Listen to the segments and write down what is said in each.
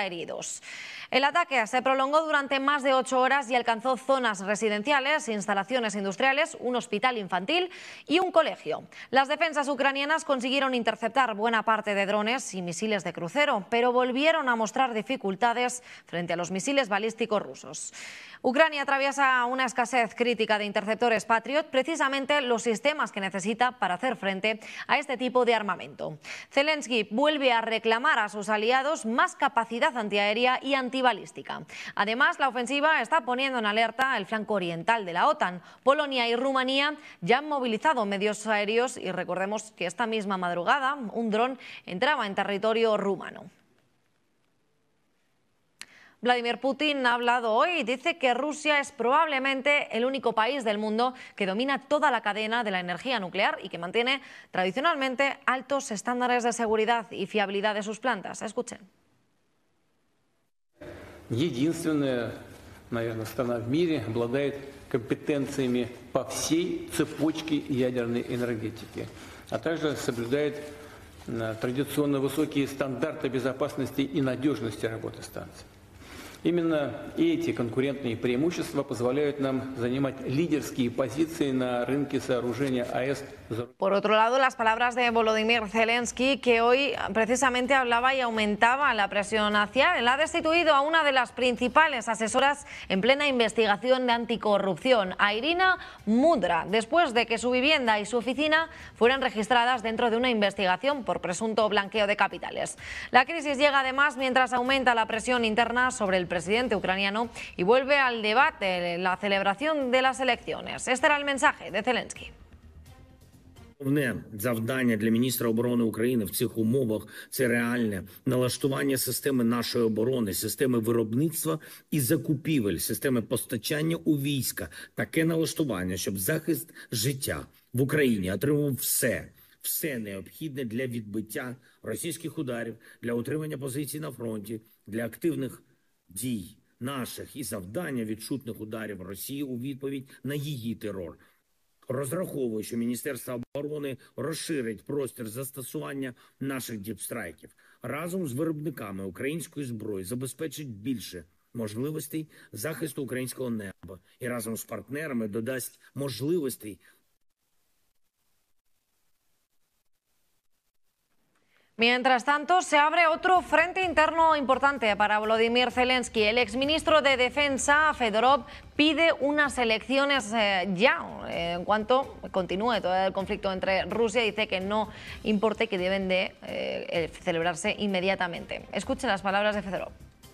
heridos. El ataque se prolongó durante más de 8 horas y alcanzó zonas residenciales, instalaciones industriales, un hospital infantil y un colegio. Las defensas ucranianas consiguieron interceptar buena parte de drones y misiles de crucero, pero volvieron a mostrar dificultades frente a los misiles balísticos rusos. Ucrania atraviesa una escasez crítica de interceptores Patriot, precisamente los sistemas que necesita para hacer frente a este tipo de armamento. Zelensky vuelve a reclamar a sus aliados más capacidad antiaérea y antibalística. Además, la ofensiva está poniendo en alerta el flanco oriental de la OTAN. Polonia y Rumanía ya han movilizado medios aéreos y recordemos que esta misma madrugada un dron entraba en territorio rumano. Vladimir Putin ha hablado hoy y dice que Rusia es probablemente el único país del mundo que domina toda la cadena de la energía nuclear y que mantiene tradicionalmente altos estándares de seguridad y fiabilidad de sus plantas. Escuchen. Единственная, наверное, страна в мире обладает компетенциями по всей цепочке ядерной энергетики, а также соблюдает традиционно высокие стандарты безопасности и надежности работы станций. Именно эти конкурентные преимущества позволяют нам занимать лидерские позиции на рынке сооружения АЭС. Por otro lado, las palabras de Volodymyr Zelensky, que hoy precisamente hablaba y aumentaba la presión hacia él, ha destituido a una de las principales asesoras en plena investigación de anticorrupción, a Irina Mudra, después de que su vivienda y su oficina fueran registradas dentro de una investigación por presunto blanqueo de capitales. La crisis llega además mientras aumenta la presión interna sobre el presidente ucraniano y vuelve al debate la celebración de las elecciones. Este era el mensaje de Zelensky. Головне завдання для міністра оборони України в цих умовах – це реальне налаштування системи нашої оборони, системи виробництва і закупівель, системи постачання у війська. Таке налаштування, щоб захист життя в Україні отримав все необхідне для відбиття російських ударів, для утримання позицій на фронті, для активних дій наших і завдання відчутних ударів Росії у відповідь на її терор. Розраховую, що Міністерство оборони розширить простір застосування наших діпстрайків. Разом з виробниками української зброї забезпечить більше можливостей захисту українського неба і разом з партнерами додасть можливостей. Mientras tanto, se abre otro frente interno importante para Volodymyr Zelensky. El exministro de Defensa, Fedorov, pide unas elecciones ya, en cuanto continúe todo el conflicto entre Rusia. Dice que no importa y que deben de celebrarse inmediatamente. Escuchen las palabras de Fedorov.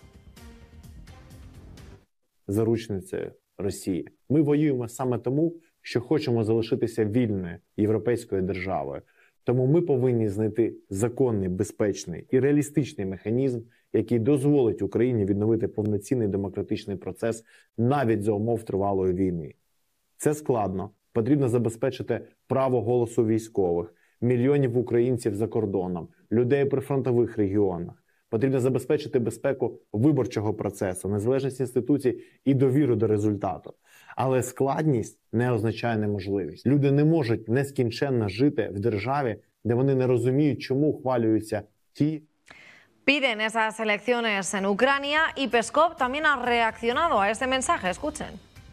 Заручниці Росії. Ми воюємо саме тому, що хочемо залишитися вільною європейською державою. Тому ми повинні знайти законний, безпечний і реалістичний механізм, який дозволить Україні відновити повноцінний демократичний процес навіть за умов тривалої війни. Це складно. Потрібно забезпечити право голосу військових, мільйонів українців за кордоном, людей у прифронтових регіонах. Потрібно забезпечити безпеку виборчого процесу, незалежність інституцій і довіру до результату. Але складність не означає неможливість. Люди не можуть нескінченно жити в державі, де вони не розуміють, чому ухвалюються ті. Piden esas elecciones en Ucrania y Peskov también ha reaccionado a este mensaje. Escuchen.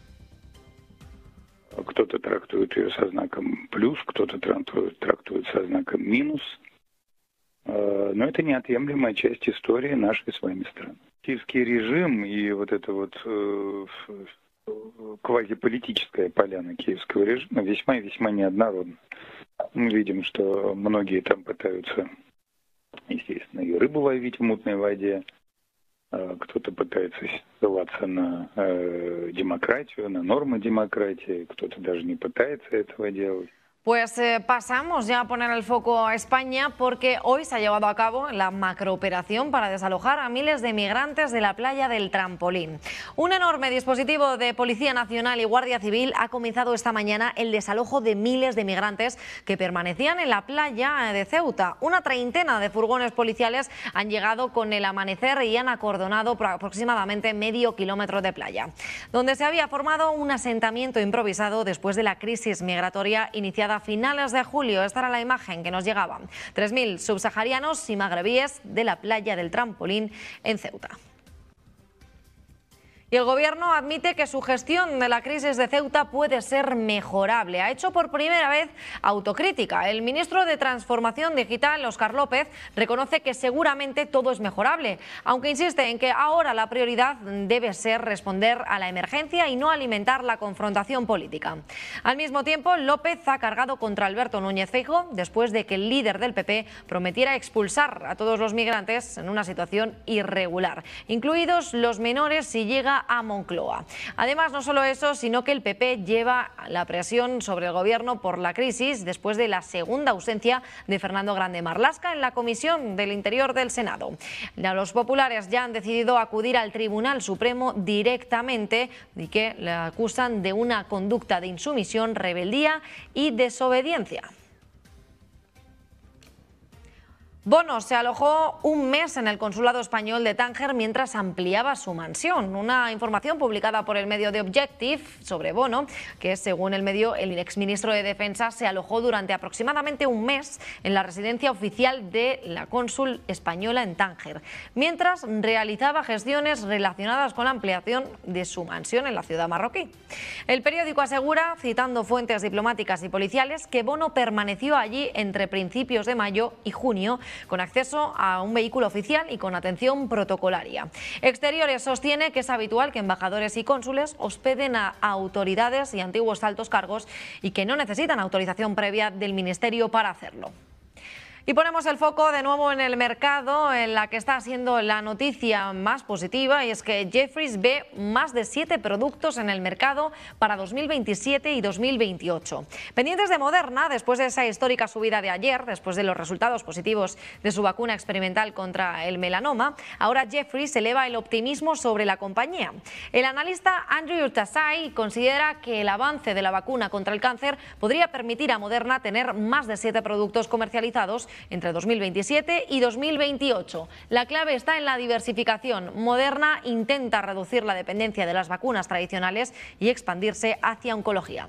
Кто-то трактует ее со знаком плюс, кто-то трактует со знаком минус. Но это неотъемлемая часть истории нашей с вами страны. Киевский режим и вот это вот квазиполитическая поляна киевского режима весьма и весьма неоднородна. Мы видим, что многие там пытаются, естественно, и рыбу ловить в мутной воде, кто-то пытается ссылаться на демократию, на нормы демократии, кто-то даже не пытается этого делать. Pues pasamos ya a poner el foco a España porque hoy se ha llevado a cabo la macrooperación para desalojar a miles de migrantes de la playa del Trampolín. Un enorme dispositivo de Policía Nacional y Guardia Civil ha comenzado esta mañana el desalojo de miles de migrantes que permanecían en la playa de Ceuta. Una treintena de furgones policiales han llegado con el amanecer y han acordonado aproximadamente medio kilómetro de playa, donde se había formado un asentamiento improvisado después de la crisis migratoria iniciada iniciada a finales de julio. Esta era la imagen que nos llegaba. 3.000 subsaharianos y magrebíes de la playa del Trampolín en Ceuta. Y el Gobierno admite que su gestión de la crisis de Ceuta puede ser mejorable. Ha hecho por primera vez autocrítica. El ministro de Transformación Digital, Óscar López, reconoce que seguramente todo es mejorable, aunque insiste en que ahora la prioridad debe ser responder a la emergencia y no alimentar la confrontación política. Al mismo tiempo, López ha cargado contra Alberto Núñez Feijóo después de que el líder del PP prometiera expulsar a todos los migrantes en una situación irregular, incluidos los menores si llega a Moncloa. Además, no solo eso, sino que el PP lleva la presión sobre el Gobierno por la crisis después de la segunda ausencia de Fernando Grande Marlaska en la Comisión del Interior del Senado. Los populares ya han decidido acudir al Tribunal Supremo directamente y que le acusan de una conducta de insumisión, rebeldía y desobediencia. Bono se alojó un mes en el Consulado Español de Tánger mientras ampliaba su mansión. Una información publicada por el medio The Objective sobre Bono, que según el medio, el exministro de Defensa se alojó durante aproximadamente un mes en la residencia oficial de la cónsul española en Tánger, mientras realizaba gestiones relacionadas con la ampliación de su mansión en la ciudad marroquí. El periódico asegura, citando fuentes diplomáticas y policiales, que Bono permaneció allí entre principios de mayo y junio, con acceso a un vehículo oficial y con atención protocolaria. Exteriores sostiene que es habitual que embajadores y cónsules hospeden a autoridades y antiguos altos cargos y que no necesitan autorización previa del ministerio para hacerlo. Y ponemos el foco de nuevo en el mercado, en la que está siendo la noticia más positiva, y es que Jefferies ve más de 7 productos en el mercado para 2027 y 2028. Pendientes de Moderna, después de esa histórica subida de ayer, después de los resultados positivos de su vacuna experimental contra el melanoma, ahora Jefferies eleva el optimismo sobre la compañía. El analista Andrew Tassai considera que el avance de la vacuna contra el cáncer podría permitir a Moderna tener más de 7 productos comercializados entre 2027 y 2028. La clave está en la diversificación. Moderna intenta reducir la dependencia de las vacunas tradicionales y expandirse hacia oncología.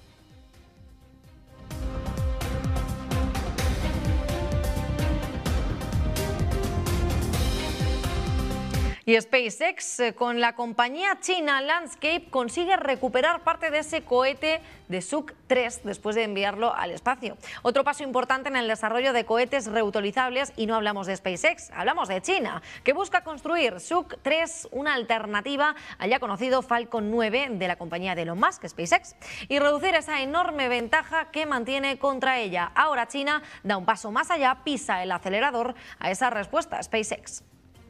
Y SpaceX, con la compañía china Landscape, consigue recuperar parte de ese cohete de Zhuk 3 después de enviarlo al espacio. Otro paso importante en el desarrollo de cohetes reutilizables, y no hablamos de SpaceX, hablamos de China, que busca construir Zhuk 3, una alternativa al ya conocido Falcon 9 de la compañía de Elon Musk, SpaceX, y reducir esa enorme ventaja que mantiene contra ella. Ahora China da un paso más allá, pisa el acelerador a esa respuesta SpaceX.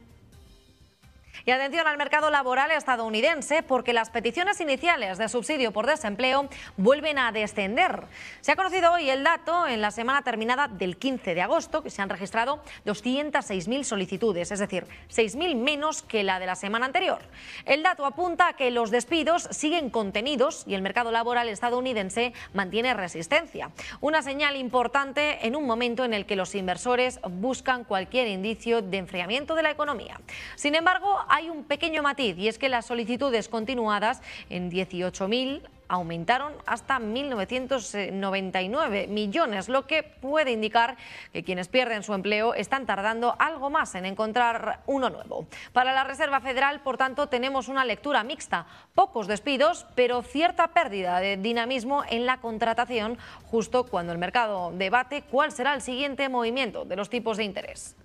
Y atención al mercado laboral estadounidense, porque las peticiones iniciales de subsidio por desempleo vuelven a descender. Se ha conocido hoy el dato en la semana terminada del 15 de agosto, que se han registrado 206.000 solicitudes, es decir, 6.000 menos que la de la semana anterior. El dato apunta a que los despidos siguen contenidos y el mercado laboral estadounidense mantiene resistencia. Una señal importante en un momento en el que los inversores buscan cualquier indicio de enfriamiento de la economía. Sin embargo, hay un pequeño matiz, y es que las solicitudes continuadas en 18.000 aumentaron hasta 1.999 millones, lo que puede indicar que quienes pierden su empleo están tardando algo más en encontrar uno nuevo. Para la Reserva Federal, por tanto, tenemos una lectura mixta. Pocos despidos, pero cierta pérdida de dinamismo en la contratación, justo cuando el mercado debate cuál será el siguiente movimiento de los tipos de interés.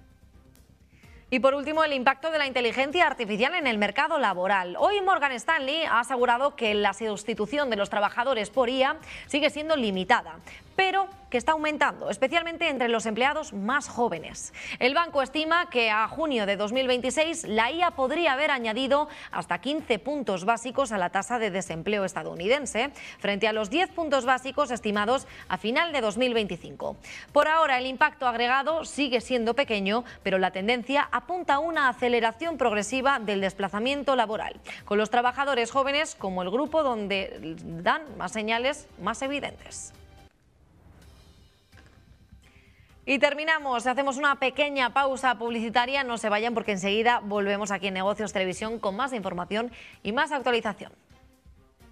Y por último, el impacto de la inteligencia artificial en el mercado laboral. Hoy Morgan Stanley ha asegurado que la sustitución de los trabajadores por IA sigue siendo limitada, pero que está aumentando, especialmente entre los empleados más jóvenes. El banco estima que a junio de 2026 la IA podría haber añadido hasta 15 puntos básicos a la tasa de desempleo estadounidense, frente a los 10 puntos básicos estimados a final de 2025. Por ahora, el impacto agregado sigue siendo pequeño, pero la tendencia apunta a una aceleración progresiva del desplazamiento laboral, con los trabajadores jóvenes como el grupo donde dan más señales más evidentes. Y terminamos, hacemos una pequeña pausa publicitaria, no se vayan porque enseguida volvemos aquí en Negocios Televisión con más información y más actualización.